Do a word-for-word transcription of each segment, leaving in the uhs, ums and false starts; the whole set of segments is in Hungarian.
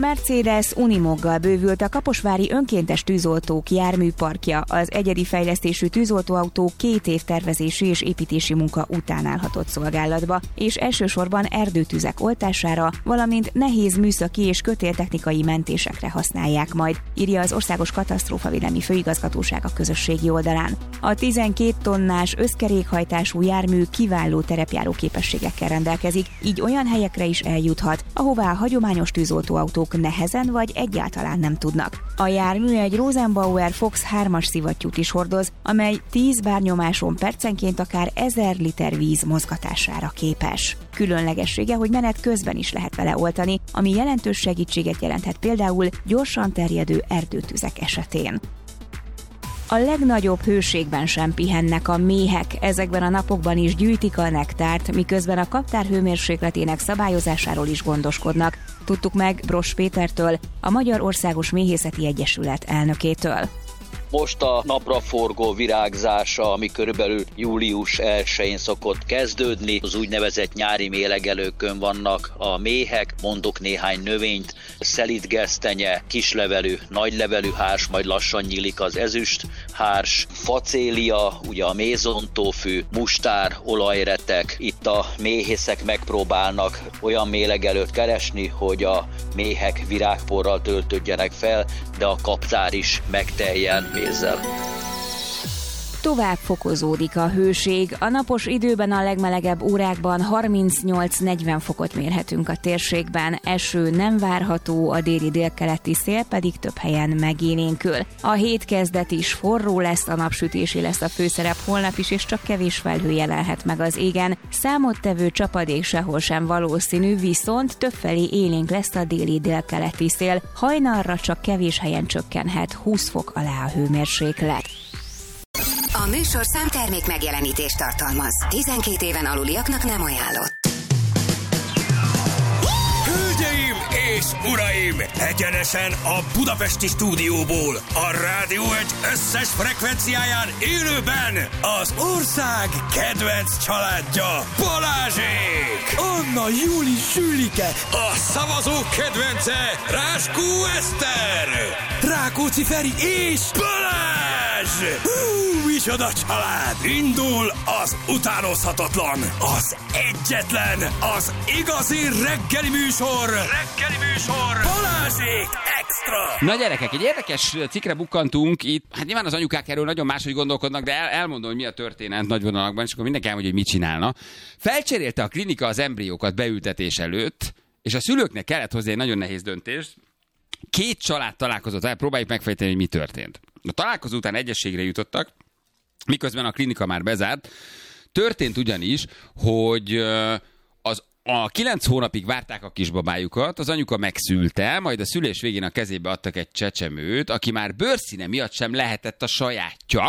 Mercedes Unimoggal bővült a kaposvári önkéntes tűzoltók járműparkja. Az egyedi fejlesztésű tűzoltóautó két év tervezési és építési munka után állhatott szolgálatba, és elsősorban erdőtüzek oltására, valamint nehéz műszaki és kötéltechnikai mentésekre használják majd, írja az Országos Katasztrófavédelmi Főigazgatóság a közösségi oldalán. A tizenkét tonnás összkerékhajtású jármű kiváló terepjáró képességekkel rendelkezik, így olyan helyekre is eljuthat, ahová a hagyományos tűzoltóautók nehezen vagy egyáltalán nem tudnak. A jármű egy Rosenbauer Fox hármas szivattyút is hordoz, amely tíz bárnyomáson percenként akár ezer liter víz mozgatására képes. Különlegessége, hogy menet közben is lehet vele oltani, ami jelentős segítséget jelenthet például gyorsan terjedő erdőtüzek esetén. A legnagyobb hőségben sem pihennek a méhek, ezekben a napokban is gyűjtik a nektárt, miközben a kaptár hőmérsékletének szabályozásáról is gondoskodnak. Tudtuk meg Bross Pétertől, a Magyar Országos Méhészeti Egyesület elnökétől. Most a napraforgó virágzása, ami körülbelül július elsején szokott kezdődni. Az úgynevezett nyári mélegelőkön vannak a méhek, mondok néhány növényt, szelídgesztenye, kislevelű, nagylevelű hárs, majd lassan nyílik az ezüst hárs, facélia, ugye a mézontófű, mustár, olajretek. Itt a méhészek megpróbálnak olyan mélegelőt keresni, hogy a méhek virágporral töltődjenek fel, de a kaptár is megteljen mézzel. Tovább fokozódik a hőség. A napos időben a legmelegebb órákban harmincnyolc-negyven fokot mérhetünk a térségben. Eső nem várható, a déli délkeleti szél pedig több helyen megélénkül. A hét kezdet is forró lesz, a napsütési lesz a főszerep holnap is, és csak kevés felhő jelenhet meg az égen. Számottevő csapadék sehol sem valószínű, viszont többfelé élénk lesz a déli délkeleti szél. Hajnalra csak kevés helyen csökkenhet húsz fok alá a hőmérséklet. A műsorszám termék megjelenítést tartalmaz. tizenkét éven aluliaknak nem ajánlott. Hölgyeim és uraim! Egyenesen a budapesti stúdióból, a Rádió egy összes frekvenciáján élőben az ország kedvenc családja, Balázsék! Anna, Júli, Sülike! A szavazók kedvence, Ráskó Eszter! Rákóczi Feri és Balázs! Hú, micsoda család! Indul az utánozhatatlan, az egyetlen, az igazi reggeli műsor! Reggeli műsor! Balázsék Extra! Na gyerekek, egy érdekes cikkre bukkantunk itt. Hát nyilván az anyukák erről nagyon máshogy gondolkodnak, de el, elmondom, hogy mi a történet nagy vonalakban, és akkor mindenki elmondja, hogy mit csinálna. Felcserélte a klinika az embriókat beültetés előtt, és a szülőknek kellett hozni egy nagyon nehéz döntést. Két család találkozott el, próbáljuk megfejteni, hogy mi történt. A találkozó után egyességre jutottak, miközben a klinika már bezárt. Történt ugyanis, hogy az a kilenc hónapig várták a kisbabájukat, az anyuka megszülte, majd a szülés végén a kezébe adtak egy csecsemőt, aki már bőrszíne miatt sem lehetett a sajátja.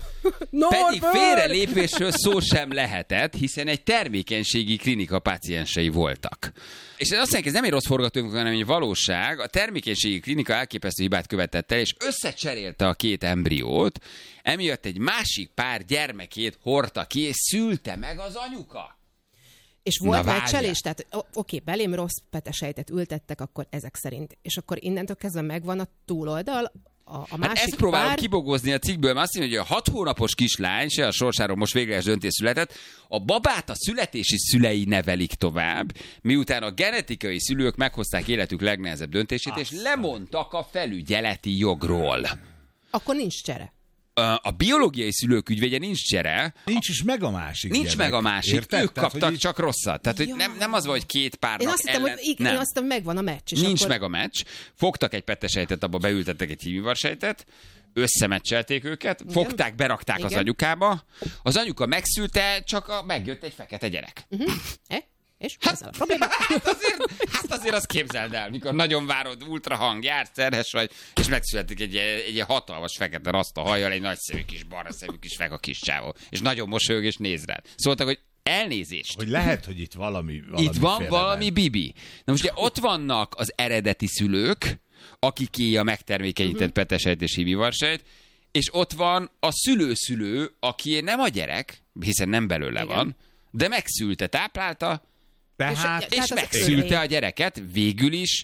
Pedig félrelépésről szó sem lehetett, hiszen egy termékenységi klinika páciensei voltak. És ez azt mondja, ez nem egy rossz forgatókönyv, hanem egy valóság. A termékenységi klinika elképesztő hibát követett el, és összecserélte a két embriót, emiatt egy másik pár gyermekét hordta ki, és szülte meg az anyuka. És volt meccselés, tehát oké, belém rossz petesejtet ültettek, akkor ezek szerint. És akkor innentől kezdve megvan a túloldal, a, a másik hát ezt próbálom pár... kibogozni a cikkből, mert azt mondja, hogy a hat hónapos kislány, se a sorsáról most végleges döntés született, a babát a születési szülei nevelik tovább, miután a genetikai szülők meghozták életük legnehezebb döntését, Azt és lemondtak a felügyeleti jogról. Akkor nincs csere. A biológiai szülők ügyvédje nincs csere. Nincs is meg a másik. Nincs gyerek. meg a másik. Érted? Ők Tehát, kaptak hogy csak rosszat. Tehát, hogy nem, nem az van, hogy két párnak Én azt hittem, ellen... hogy igen, én azt hittem, megvan a meccs. És Nincs akkor... meg a meccs. Fogtak egy pettesejtet, abba beültettek egy hímivarsejtet, összemeccselték őket, igen. Fogták, berakták igen. az anyukába. Az anyuka megszülte, csak a, megjött egy fekete gyerek. Uh-huh. Eh? És hát, a probléma? Hát azért, hát azért azt képzeld el, mikor nagyon várod, ultrahang, jársz, terhes vagy, és megszületik egy, egy, egy hatalmas fekete raszta hajjal, egy nagy szemű kis barna szemű kis feka kis csávó, és nagyon mosolyog és néz rád. Szóltak, hogy elnézést. Hogy lehet, hogy itt valami, valami Itt van félremen. valami bibi. Na most ugye ott vannak az eredeti szülők, akiké a megtermékenyített uh-huh. petesejt és hímivarsejt, és ott van a szülőszülő, aki nem a gyerek, hiszen nem belőle igen. van, de megszülte, táplálta, Tehát, és, és megszülte a gyereket, végül is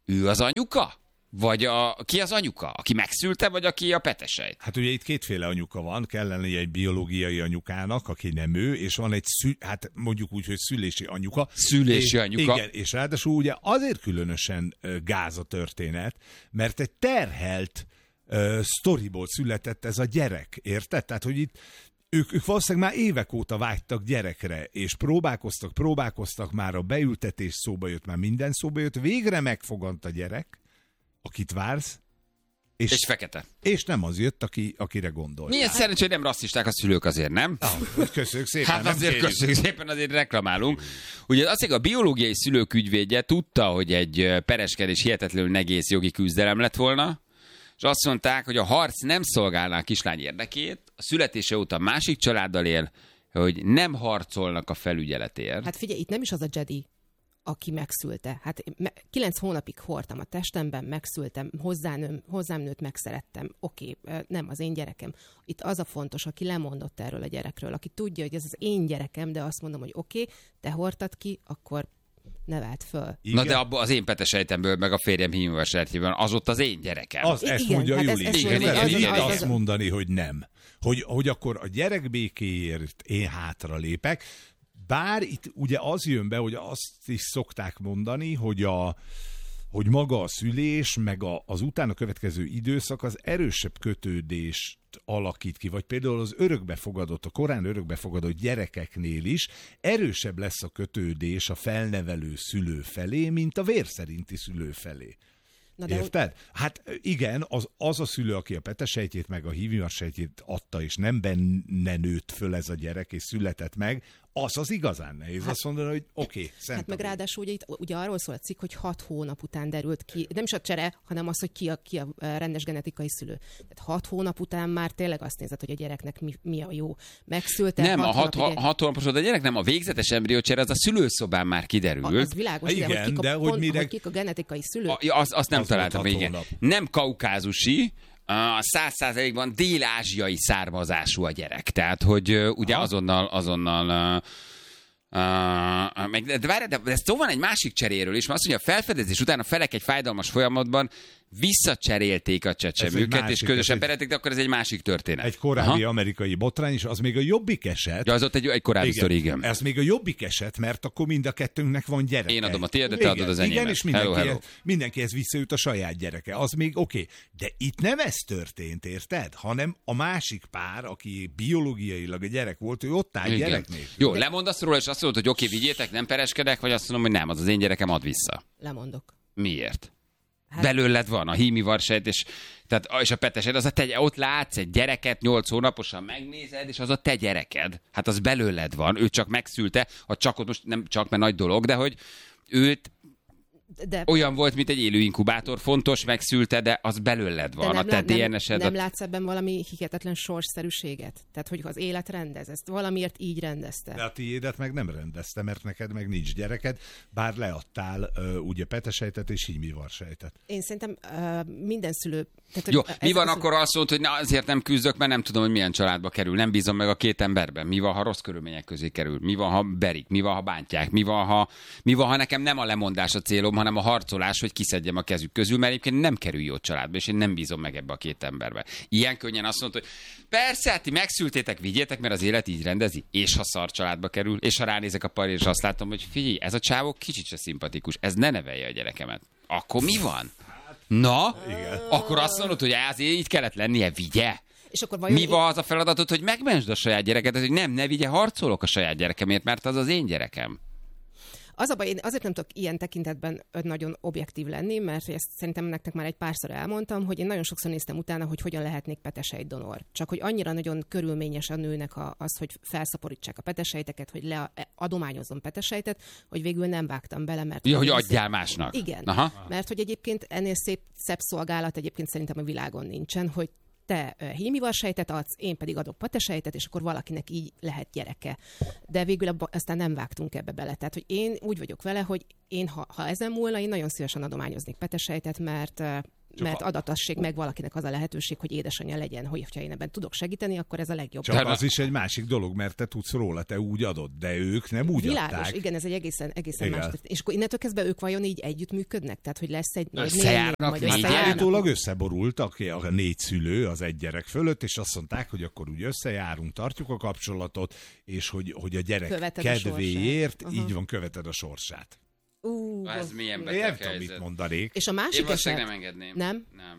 ő az anyuka? Vagy a, ki az anyuka? Aki megszülte, vagy aki a petesejt? Hát ugye itt kétféle anyuka van, kell lennie egy biológiai anyukának, aki nem ő, és van egy, szü- hát mondjuk úgy, hogy szülési anyuka. Szülési anyuka. Igen, és ráadásul ugye azért különösen uh, gáz a történet, mert egy terhelt uh, sztoriból született ez a gyerek, érted? Tehát, hogy itt Ők, ők valószínűleg már évek óta vágytak gyerekre, és próbálkoztak, próbálkoztak, már a beültetés szóba jött, már minden szóba jött, végre megfogant a gyerek, akit vársz, és, és fekete. És nem az jött, aki, akire gondolt. Milyen szerencsé, hogy nem rasszisták a szülők azért, nem? Ah, köszönjük szépen. Hát azért köszönjük szépen, azért reklamálunk. Ugye azt, hogy a biológiai szülők ügyvédje tudta, hogy egy pereskedés hihetetlenül negész jogi küzdelem lett volna, és azt mondták, hogy a harc nem szolgálná a kislány érdekét, a születése óta másik családdal él, hogy nem harcolnak a felügyeletért. Hát figyelj, itt nem is az a Jedi, aki megszülte. Hát kilenc hónapig hordtam a testemben, megszültem, hozzám, hozzám nőtt, megszerettem. Oké, nem az én gyerekem. Itt az a fontos, aki lemondott erről a gyerekről, aki tudja, hogy ez az én gyerekem, de azt mondom, hogy oké, te hordtad ki, akkor nevelt föl. Igen? Na de abban az én petesejtemből, meg a férjem híműveseltjében, az ott az én gyerekem. Az, ezt igen, mondja hát Juli. Ez, ez igen, igen, ez igen, igen, igen, azt mondani, hogy nem. Hogy, hogy akkor a gyerek békéért én hátra lépek. Bár itt ugye az jön be, hogy azt is szokták mondani, hogy, a, hogy maga a szülés, meg a, az utána következő időszak az erősebb kötődést alakít ki, vagy például az örökbefogadott, a korán örökbefogadott gyerekeknél is erősebb lesz a kötődés a felnevelő szülő felé, mint a vérszerinti szülő felé. Na érted? Hogy... Hát igen, az, az a szülő, aki a petesejtjét meg a hívnivarsejtjét adta, és nem benne nőtt föl ez a gyerek, és született meg, az az igazán nehéz. Hát, azt mondani, hogy oké, okay, szent. Hát meg ráadásul ugye, itt, ugye arról szól a cikk, hogy hat hónap után derült ki, nem is a csere, hanem az, hogy ki a, ki a rendes genetikai szülő. Tehát hat hónap után már tényleg azt nézed, hogy a gyereknek mi, mi a jó. Megszülte. Nem, hat a hat, hónap, hat hónapos a gyerek, nem, a végzetes embriócsere, az a szülőszobán már kiderült. Az világos, igen, de, hogy kik a, de pont, hogy, mire... hogy kik a genetikai szülők. A, azt, azt nem az találtam még. Hónap. Nem kaukázusi, a száz százalékban dél-ázsiai származású a gyerek. Tehát, hogy ugye azonnal, azonnal Uh, meg, de várj, de ez szó van egy másik cseréről is, mert azt mondja, a felfedezés után a felek egy fájdalmas folyamatban visszacserélték a csecsemőket, és közösen perették, de akkor ez egy másik történet. Egy korábbi Aha. amerikai botrány, és az még a jobbik eset. Ja, az ott egy, egy korábbi igen, sztori, igen. Ez még a jobbik eset, mert akkor mind a kettőnknek van gyereke. Én adom a tiédet, te adod az enyémet. Igen, és hello, mindenkihez, hello. mindenkihez visszajut a saját gyereke. Az még oké. Okay. De itt nem ez történt, érted? Hanem a másik pár, aki biológiailag a gyerek volt, ő ott áll gyerek nélkül. Jó, lemondasz róla, és azt mondod, hogy oké, okay, vigyétek, nem pereskedek, vagy azt mondom, hogy nem, az az én gyerekem, ad vissza. Lemondok. Miért? Hát... Belőled van a hímivarsejt, és, tehát, és a petesed, az a te, ott látsz egy gyereket, nyolc hónaposan megnézed, és az a te gyereked. Hát az belőled van, ő csak megszülte, ha csak ott most nem csak, mert nagy dolog, de hogy őt de... olyan volt, mint egy élő inkubátor, fontos, megszülte, de az belőled van, de a te nem, dé en es-ed. Nem, nem látsz ebben valami hihetetlen sorsszerűséget? Tehát, hogy az élet rendez, ezt valamiért így rendezte. De a tiédet meg nem rendezte, mert neked meg nincs gyereked, bár leadtál uh, ugye petesejtet és hímivarsejtet. Én szerintem uh, minden szülő... Tehát, jó, ez, mi van ez, akkor azt mondta, hogy na, azért nem küzdök, mert nem tudom, hogy milyen családba kerül. Nem bízom meg a két emberben. Mi van, ha rossz körülmények közé kerül? Mi van, ha berik? Mi van, ha bántják? Mi van, ha, mi van, ha nekem nem a lemondás a célom, hanem a harcolás, hogy kiszedjem a kezük közül, mert egyébként nem kerül jó családba, és én nem bízom meg ebbe a két emberbe. Ilyen könnyen azt mondta, hogy persze, hát ti megszültétek, vigyétek, mert az élet így rendezi, és ha szar családba kerül, és ha ránézek a parra, és azt látom, hogy figyelj, ez a csávó kicsit se szimpatikus, ez ne nevelje a gyerekemet. Akkor mi van? Na, igen. Akkor azt mondod, hogy azért így kellett lennie, vigye. És akkor vajon mi van az a feladatod, hogy megmentsd a saját gyereket, hogy nem, ne vigye, harcolok a saját gyerekemért, mert az az én gyerekem. Az a baj, én azért nem tudok ilyen tekintetben nagyon objektív lenni, mert ezt szerintem nektek már egy párszor elmondtam, hogy én nagyon sokszor néztem utána, hogy hogyan lehetnék petesejtdonor. Csak hogy annyira nagyon körülményes a nőnek az, hogy felszaporítsák a petesejteket, hogy leadományozzon petesejtet, hogy végül nem vágtam bele, mert... Ja, hogy adjál másnak. Igen, aha. Mert hogy egyébként ennél szép, szebb szolgálat egyébként szerintem a világon nincsen, hogy te hímivarsejtet adsz, én pedig adok petesejtet, és akkor valakinek így lehet gyereke. De végül abba, aztán nem vágtunk ebbe bele. Tehát, hogy én úgy vagyok vele, hogy én, ha, ha ezen múlna, én nagyon szívesen adományoznék petesejtet, mert mert adatassék meg valakinek az a lehetőség, hogy édesanyja legyen, hogy ha én ebben tudok segíteni, akkor ez a legjobb. Csak az is egy másik dolog, mert te tudsz róla, te úgy adod, de ők nem úgy Világos, adták. igen, ez egy egészen, egészen más. És akkor innentől kezdve ők vajon így együttműködnek? Tehát, hogy lesz egy... Összejárnak négy, négyen? hát állítólag összeborultak a négy szülő az egy gyerek fölött, és azt mondták, hogy akkor úgy összejárunk, tartjuk a kapcsolatot, és hogy, hogy a gyerek Követed kedvéért a így van, követed a sorsát. Uh, Ez milyen Én beteg nem tudom, helyzet. mit mondanék. és a másik Én valószínűleg eset... nem engedném. Nem? Nem.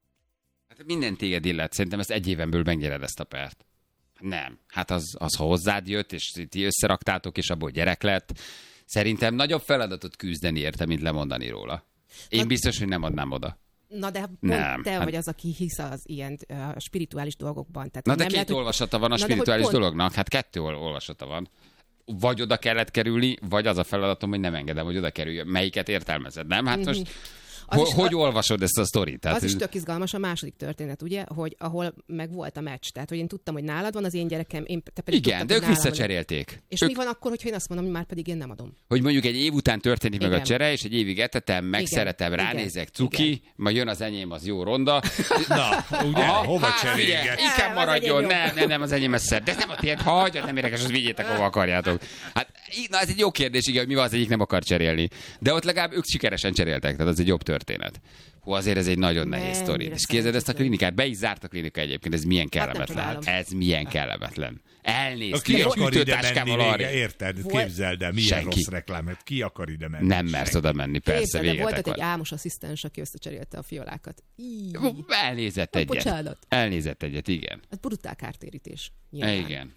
Hát minden téged illet. Szerintem ezt egy éven belül megnyered ezt a pert. Nem. Hát az, az ha hozzád jött, és ti összeraktátok, és abból gyerek lett, szerintem nagyobb feladatot küzdeni érte, mint lemondani róla. Én Na, biztos, hogy nem adnám oda. Na de pont Nem, te hát- vagy az, aki hisz az ilyen uh, spirituális dolgokban. Tehát Na de nem két lehet, hogy- olvasata van a Na de spirituális hogy pont- dolognak. Hát kettő ol- olvasata van. Vagy oda kellett kerülni, vagy az a feladatom, hogy nem engedem, hogy oda kerüljön. Melyiket értelmezed, nem? Hát most Az ho- is- hogy olvasod ezt a sztorit? Tehát, Az is tök izgalmas a második történet, ugye, hogy ahol meg volt a meccs. Tehát, hogy én tudtam, hogy nálad van az én gyerekem, én te pedig igen, tudtad, de hogy ők nálam van. visszacserélték. És ők, mi van akkor, hogyha én azt mondom, hogy már pedig én nem adom? hogy mondjuk egy év után történik meg a Igen. csere, és egy évig etetem, megszeretem, Igen. ránézek, Igen. cuki, Igen. majd jön az enyém, az jó ronda. Na, ugye, Aha, hova hát figyelj, cserélget? inkább Az maradjon, enyém nem, nem, nem, az enyém ez szebb. De ez nem a tiéd, hagyjad, nem érdekes, azt vigyétek, hova akarjátok. Hát, í- na ez egy jó kérdés, igen, hogy mi van, az egyik nem akar cserélni. De ott legalább ők sikeresen cseréltek, tehát az egy jobb történet. Hú, azért ez egy nagyon nehéz Mennyire sztori. És képzeld ezt a szerencsétlen. klinikát, be is zárt a klinika egyébként, ez milyen Hát nem kellemetlen. csodálom. Ez milyen kellemetlen. Elnéz, Ki ki a akar ide menni hűtőtáskával vége, arra. érted? Volt- Képzeld el, milyen Senki. rossz reklámet. Ki akar ide menni? Nem mersz Senki. oda menni, persze, Képzeld, de véget volt egy akar. álmos asszisztens, aki összecserélte a fiolákat. Így. Hú, Elnézett egyet. Bocsánat. Elnézett egyet, igen. Hát brutál kártérítés. Nyilván. Igen.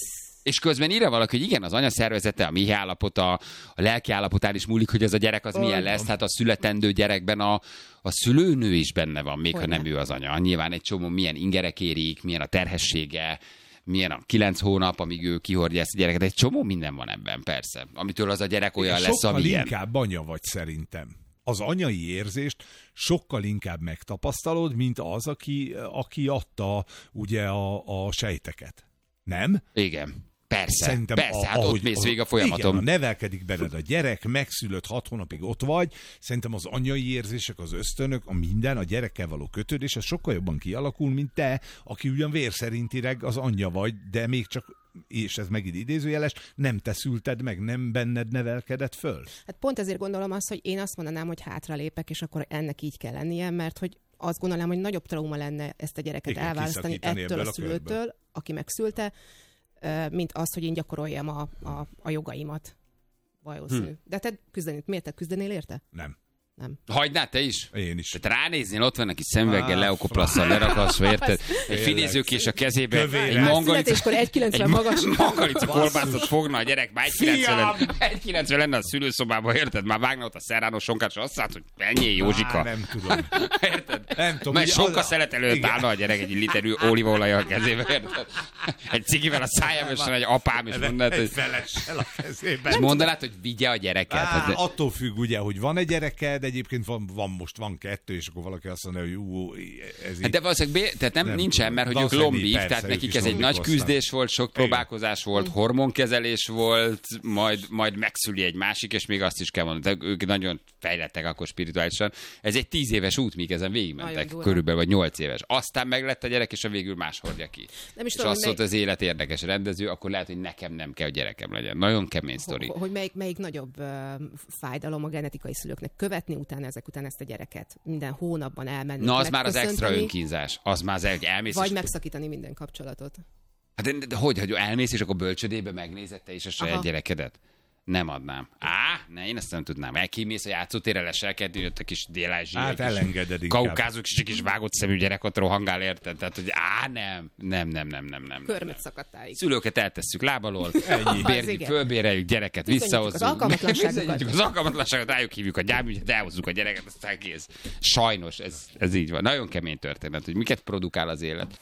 És közben írja valaki, hogy igen, az anya szervezete, a mi állapota, a lelki állapotán is múlik, hogy ez a gyerek az milyen lesz. Hát a születendő gyerekben a, a szülőnő is benne van, még Hogyne. ha nem ő az anya. Nyilván egy csomó milyen ingerek érik, milyen a terhessége, milyen a kilenc hónap, amíg ő kihordja ezt a gyereket. Egy csomó minden van ebben, persze. Amitől az a gyerek olyan És lesz, sokkal amilyen. inkább anya vagy szerintem. Az anyai érzést sokkal inkább megtapasztalod, mint az, aki, aki adta ugye a, a sejteket. Nem? Igen. Persze, Szerintem persze, hát ott mész végig a folyamaton. Igen, ha nevelkedik benned a gyerek, megszülött, hat hónapig ott vagy, szerintem az anyai érzések, az ösztönök, a minden, a gyerekkel való kötődés, ez sokkal jobban kialakul, mint te, aki ugyan vérszerintileg az anyja vagy, de még csak, és ez megint idézőjeles, nem te szülted meg, nem benned nevelkedett föl. Hát pont ezért gondolom azt, hogy én azt mondanám, hogy hátralépek, és akkor ennek így kell lennie, mert hogy azt gondolom, hogy nagyobb trauma lenne ezt a gyereket Igen, elválasztani kiszakítani ettől ebből a a szülőtől, körből. aki megszülte, ö, mint az, hogy én gyakoroljam a, a, a jogaimat. Valószínű. Hm. De te küzdeni, miért te küzdenél érte? Nem. Nem. Hagynád te is? Én is. Tehát ránéznél, ott van neki szemüveggel, Á, leokoplasszal lerakaszva, érted? Egy finézőkés a kezébe, Kövér. egy Már mongolica, születéskor egy kilencven magas. mongolica kolbászot fogna a gyerek, már egy kilencven lenne a szülőszobában, érted? Már vágna ott a szerránó sonkát, és azt mondta, hogy menjél, Józsika. Á, nem tudom. Érted? Nem tudom, Mert ugye sonka az- szelet előtt igen. állna a gyerek egy literű olívaolaj a kezébe, érted? Egy cigivel a szájában, és van egy apám, és mondanád, Egy hogy, felessel a kezében. és mondanád, hogy vigye a gyereket. Á, Hát, attól függ ugye, hogy van egy gyereked, egyébként van, van most van kettő, és akkor valaki azt mondja, hogy ú, ez így... Hát de valószínűleg bé- tehát nem, Nem nincsen, tudom. mert hogy ők Valószínűleg lombik, persze, tehát ők nekik is ez egy lombik nagy hoztak. küzdés volt, sok próbálkozás volt, hormonkezelés volt, majd, majd megszüli egy másik, és még azt is kell mondani, tehát ők nagyon fejlettek akkor spirituálisan. Ez egy tíz éves út, míg ezen Nagyon végigmentek, durva. körülbelül, vagy nyolc éves. Aztán meg lett a gyerek, és a végül más hordja ki. Nem is és tudom, azt hogy mondta, az élet érdekes rendező, akkor lehet, hogy nekem nem kell, hogy gyerekem legyen. Nagyon kemény sztori. Hogy, hogy melyik, melyik nagyobb uh, fájdalom a genetikai szülőknek követni utána ezek után ezt a gyereket. Minden hónapban elmenni. Na, az már az extra megköszönteni, önkínzás. Az már az, hogy elmész, Vagy és megszakítani minden kapcsolatot. Hát de, de hogy, hogy elmész, és akkor bölcsödébe megnézed te is a saját Aha. gyerekedet? Nem adnám. Á, ne, én ezt nem tudnám. Elkimész a játszótérre, leselkedni, jött a kis dél-ázsiai, Hát kis elengeded inkább. kaukázuk, és egy kis vágott szemű gyerek ott rohangál, érted? Tehát, hogy á, nem, nem, nem, nem, nem, nem. Körmöt szakadtáig. Szülőket eltesszük lábalól, Az bérjük, igen. fölbéreljük, gyereket Bizonyítjuk az visszahozzuk. alkalmatlanságukat. Bizonyítjuk az alkalmatlanságot, rájuk hívjuk a gyámügyet, elhozzuk a gyereket, aztán kész. Sajnos, ez, ez így van. Nagyon kemény történet, hogy miket produkál az élet.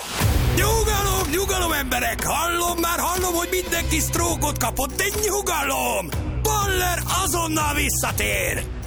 Nyugalom, nyugalom emberek! Hallom, már hallom, hogy mindenki sztrókot kapott, de nyugalom! Baller azonnal visszatér!